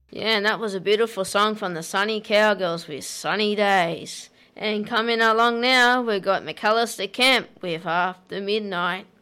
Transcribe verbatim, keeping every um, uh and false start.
Yeah, and that was a beautiful song from the Sunny Cowgirls with Sunny Days. And coming along now, we've got McAllister Camp with After Midnight.